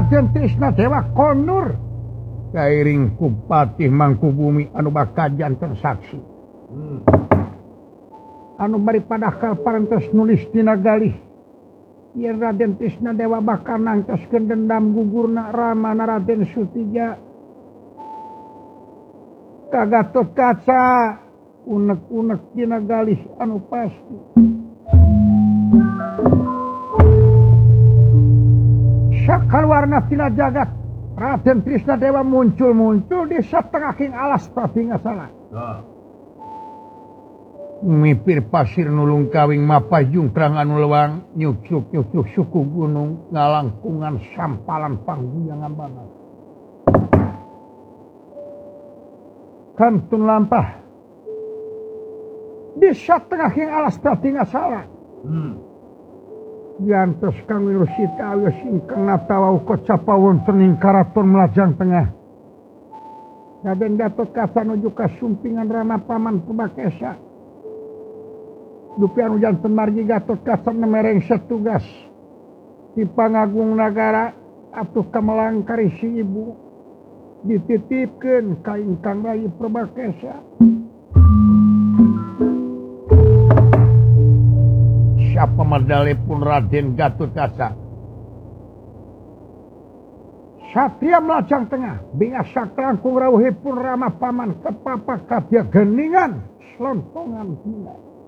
Raden Trisna Dewa Konur kairing ku Patih Mangkubumi anu bakajan tersaksi anu bari padahal parantos nulis dina galih yen Raden Trisna Dewa bakal nangtoskeun dendam gugurna ramana Raden Sutija ka Gatotkaca unek-unek dina galih anu pasti sakaluarna tina jagat Raden Trisna Dewa muncul di satengahing alas Pratingasana. Mipir pasir nulung kawing mapajung terang anu lewang nyuk-nyuk suku gunung ngalangkungan sampalan pangguyangan banget. Kantun lampah di satengahing alas Pratingasana. Diantos kang wirusita awios ingkang natawa ukot sapawon tening karaton melajang tengah. Raden Gatotkaca nuju kasumpingan Rama Paman Purwakesa. Dupi anu janten margi Gatotkaca nemereng setugas di Pangagung Nagara atuh kamelang karisi ibu dititipkeun ka ingkang Rayi Purwakesa. Siapa medalipun Raden Gatotkaca satria melajang tengah bingasa kelangkung rawuhipun Rama Paman kepapa kadya geningan slontongan hina